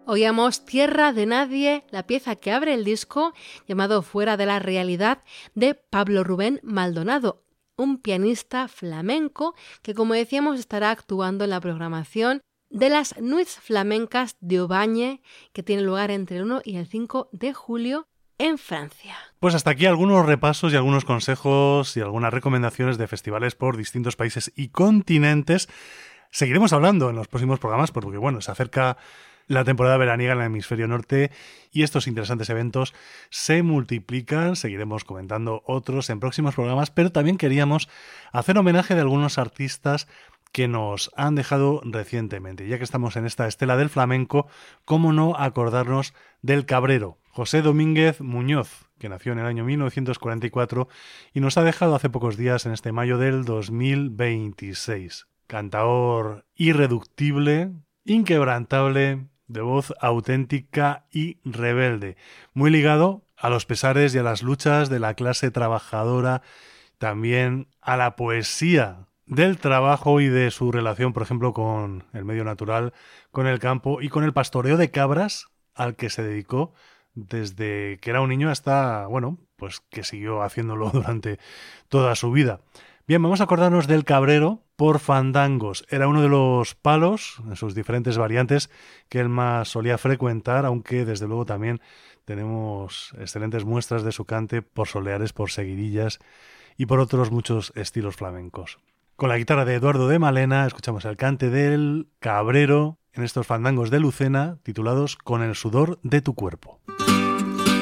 Oíamos Tierra de Nadie, la pieza que abre el disco, llamado Fuera de la Realidad, de Pablo Rubén Maldonado, un pianista flamenco que, como decíamos, estará actuando en la programación de las Nuits Flamencas de Aubagne, que tiene lugar entre el 1 y el 5 de julio en Francia. Pues hasta aquí algunos repasos y algunos consejos y algunas recomendaciones de festivales por distintos países y continentes. Seguiremos hablando en los próximos programas porque, bueno, se acerca la temporada veraniega en el hemisferio norte y estos interesantes eventos se multiplican. Seguiremos comentando otros en próximos programas, pero también queríamos hacer homenaje de algunos artistas que nos han dejado recientemente. Ya que estamos en esta estela del flamenco, ¿cómo no acordarnos del Cabrero? José Domínguez Muñoz, que nació en el año 1944 y nos ha dejado hace pocos días en este mayo del 2026. Cantaor irreductible, inquebrantable, de voz auténtica y rebelde, muy ligado a los pesares y a las luchas de la clase trabajadora, también a la poesía del trabajo y de su relación, por ejemplo, con el medio natural, con el campo y con el pastoreo de cabras, al que se dedicó desde que era un niño hasta, bueno, pues que siguió haciéndolo durante toda su vida. Bien, vamos a acordarnos del Cabrero por fandangos. Era uno de los palos, en sus diferentes variantes, que él más solía frecuentar, aunque desde luego también tenemos excelentes muestras de su cante por soleares, por seguidillas y por otros muchos estilos flamencos. Con la guitarra de Eduardo de Malena escuchamos el cante del Cabrero en estos fandangos de Lucena titulados Con el sudor de tu cuerpo.